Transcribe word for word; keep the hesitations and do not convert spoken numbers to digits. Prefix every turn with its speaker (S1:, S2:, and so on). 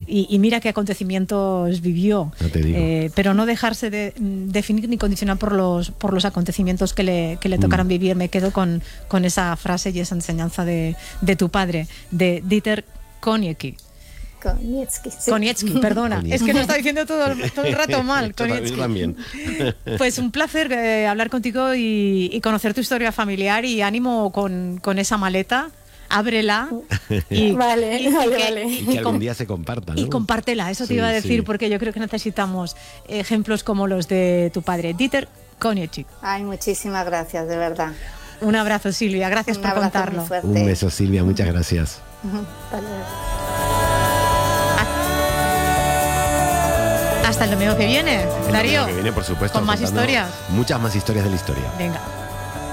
S1: y, y mira qué acontecimientos vivió.
S2: No te digo.
S1: Eh, pero no dejarse de definir ni condicionar por los, por los acontecimientos que le, que le tocaron mm. vivir. Me quedo con, con esa frase y esa enseñanza de, de tu padre, de Dieter Konieczki.
S3: Konieczki, sí.
S1: Konieczki, perdona. Konieczki. Es que lo está diciendo todo, todo el rato mal.
S2: Konieczki. También.
S1: Pues un placer eh, hablar contigo y, y conocer tu historia familiar, y ánimo con, con esa maleta. Ábrela y,
S3: vale,
S1: y, y
S3: vale,
S1: que,
S3: vale.
S2: Y que algún día se comparta, ¿no?
S1: Y compártela, eso
S2: sí,
S1: te iba a decir,
S2: sí.
S1: porque yo creo que necesitamos ejemplos como los de tu padre, Dieter Konieczki.
S3: Ay, muchísimas gracias, de verdad.
S1: Un abrazo, Silvia, gracias
S3: Un
S1: por
S3: abrazo
S1: contarlo.
S3: muy fuerte.
S2: Un beso, Silvia, muchas gracias.
S3: Vale.
S1: Hasta el domingo que viene,
S2: el
S1: Darío.
S2: domingo que viene, por supuesto.
S1: Con más historias.
S2: Muchas más historias de la historia.
S1: Venga.